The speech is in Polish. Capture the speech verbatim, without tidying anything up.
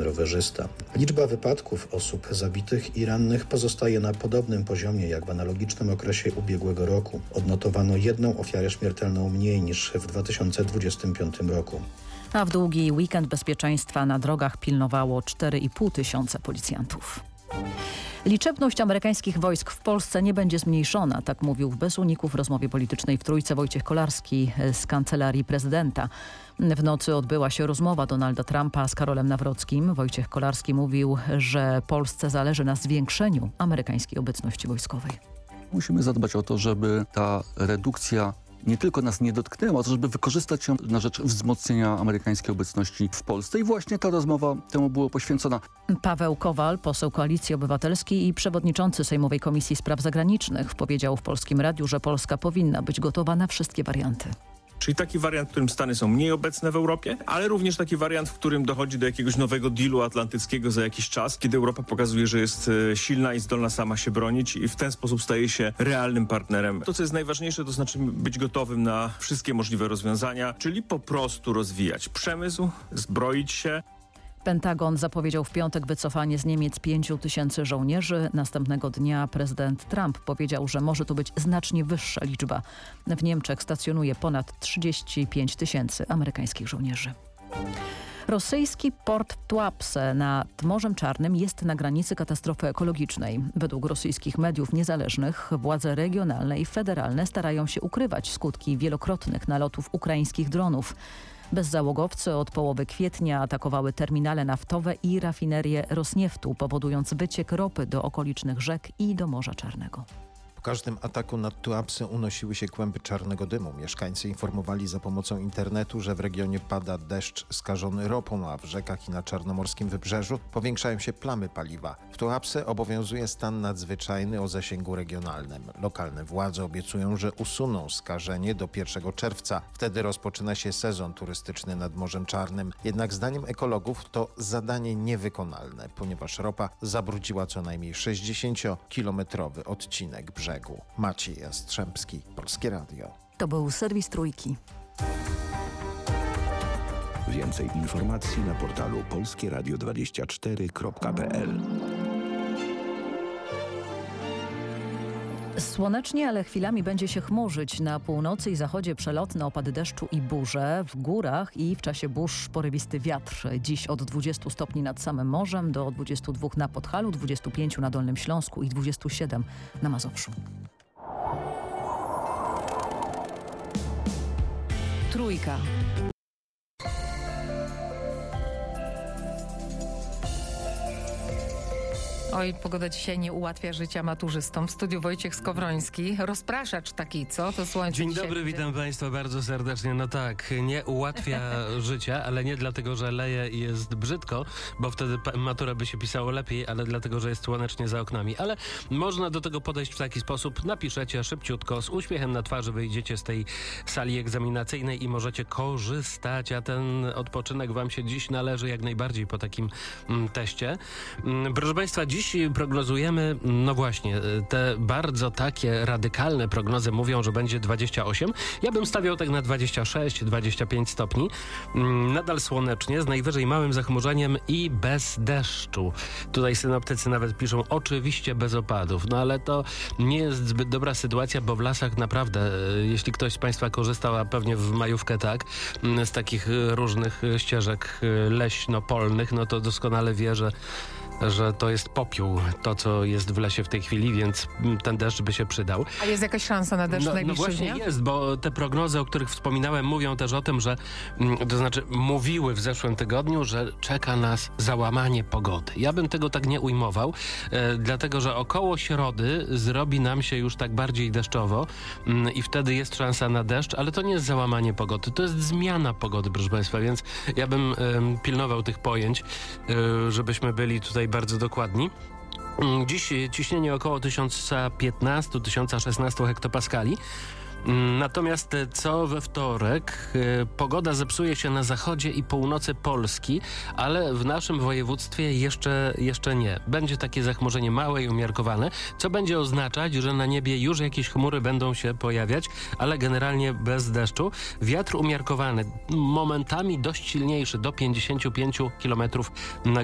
rowerzysta. Liczba wypadków, osób zabitych i rannych pozostaje na podobnym poziomie jak w analogicznym okresie ubiegłego roku. Odnotowano jedną ofiarę śmiertelną mniej niż w dwa tysiące dwudziestym piątym roku. A w długi weekend bezpieczeństwa na drogach pilnowało cztery i pół tysiąca policjantów. Liczebność amerykańskich wojsk w Polsce nie będzie zmniejszona, tak mówił bez uników w rozmowie politycznej w Trójce Wojciech Kolarski z Kancelarii Prezydenta. W nocy odbyła się rozmowa Donalda Trumpa z Karolem Nawrockim. Wojciech Kolarski mówił, że Polsce zależy na zwiększeniu amerykańskiej obecności wojskowej. Musimy zadbać o to, żeby ta redukcja nie tylko nas nie dotknęła, to żeby wykorzystać ją na rzecz wzmocnienia amerykańskiej obecności w Polsce. I właśnie ta rozmowa temu była poświęcona. Paweł Kowal, poseł Koalicji Obywatelskiej i przewodniczący Sejmowej Komisji Spraw Zagranicznych, powiedział w Polskim Radiu, że Polska powinna być gotowa na wszystkie warianty. Czyli taki wariant, w którym Stany są mniej obecne w Europie, ale również taki wariant, w którym dochodzi do jakiegoś nowego dealu atlantyckiego za jakiś czas, kiedy Europa pokazuje, że jest silna i zdolna sama się bronić i w ten sposób staje się realnym partnerem. To, co jest najważniejsze, to znaczy być gotowym na wszystkie możliwe rozwiązania, czyli po prostu rozwijać przemysł, zbroić się. Pentagon zapowiedział w piątek wycofanie z Niemiec pięciu tysięcy żołnierzy. Następnego dnia prezydent Trump powiedział, że może to być znacznie wyższa liczba. W Niemczech stacjonuje ponad trzydzieści pięć tysięcy amerykańskich żołnierzy. Rosyjski port w Tuapse nad Morzem Czarnym jest na granicy katastrofy ekologicznej. Według rosyjskich mediów niezależnych władze regionalne i federalne starają się ukrywać skutki wielokrotnych nalotów ukraińskich dronów. Bezzałogowcy od połowy kwietnia atakowały terminale naftowe i rafinerię Rosnieftu, powodując wyciek ropy do okolicznych rzek i do Morza Czarnego. Po każdym ataku nad Tuapsę unosiły się kłęby czarnego dymu. Mieszkańcy informowali za pomocą internetu, że w regionie pada deszcz skażony ropą, a w rzekach i na czarnomorskim wybrzeżu powiększają się plamy paliwa. W Tuapsę obowiązuje stan nadzwyczajny o zasięgu regionalnym. Lokalne władze obiecują, że usuną skażenie do pierwszego czerwca. Wtedy rozpoczyna się sezon turystyczny nad Morzem Czarnym. Jednak zdaniem ekologów to zadanie niewykonalne, ponieważ ropa zabrudziła co najmniej sześćdziesięciokilometrowy odcinek brzegu. Maciej Jastrzębski, Polskie Radio. To był serwis Trójki. Więcej informacji na portalu polskie radio dwadzieścia cztery kropka p l. Słonecznie, ale chwilami będzie się chmurzyć. Na północy i zachodzie przelotne opady deszczu i burze. W górach i w czasie burz porywisty wiatr. Dziś od dwudziestu stopni nad samym morzem do dwudziestu dwóch na Podhalu, dwudziestu pięciu na Dolnym Śląsku i dwudziestu siedmiu na Mazowszu. Trójka. Oj, pogoda dzisiaj nie ułatwia życia maturzystom. W studiu Wojciech Skowroński. Rozpraszacz taki, co? To słońce Dzień dzisiaj dobry, widzę. witam Państwa bardzo serdecznie. No tak, nie ułatwia życia, ale nie dlatego, że leje i jest brzydko, bo wtedy maturę by się pisało lepiej, ale dlatego, że jest słonecznie za oknami. Ale można do tego podejść w taki sposób. Napiszecie szybciutko, z uśmiechem na twarzy wyjdziecie z tej sali egzaminacyjnej i możecie korzystać, a ten odpoczynek Wam się dziś należy jak najbardziej po takim mm, teście. Mm, proszę Państwa, dziś prognozujemy, no właśnie, te bardzo takie radykalne prognozy mówią, że będzie dwadzieścia osiem. Ja bym stawiał tak na dwadzieścia sześć dwadzieścia pięć stopni. Nadal słonecznie, z najwyżej małym zachmurzeniem i bez deszczu. Tutaj synoptycy nawet piszą, oczywiście bez opadów. No ale to nie jest zbyt dobra sytuacja, bo w lasach naprawdę, jeśli ktoś z Państwa korzystał, a pewnie w majówkę tak, z takich różnych ścieżek leśno-polnych, no to doskonale wie, że że to jest popiół, to co jest w lesie w tej chwili, więc ten deszcz by się przydał. A jest jakaś szansa na deszcz no, w najbliższych No właśnie dniach? jest, bo te prognozy, o których wspominałem, mówią też o tym, że to znaczy mówiły w zeszłym tygodniu, że czeka nas załamanie pogody. Ja bym tego tak nie ujmował, e, dlatego że około środy zrobi nam się już tak bardziej deszczowo m, i wtedy jest szansa na deszcz, ale to nie jest załamanie pogody, to jest zmiana pogody, proszę Państwa, więc ja bym e, pilnował tych pojęć, e, żebyśmy byli tutaj bardzo dokładni. Dziś ciśnienie około tysiąc piętnaście do tysiąc szesnaście hektopaskali. Natomiast co we wtorek pogoda zepsuje się na zachodzie i północy Polski, ale w naszym województwie jeszcze, jeszcze nie. Będzie takie zachmurzenie małe i umiarkowane, co będzie oznaczać, że na niebie już jakieś chmury będą się pojawiać, ale generalnie bez deszczu. Wiatr umiarkowany, momentami dość silniejszy, do pięćdziesięciu pięciu kilometrów na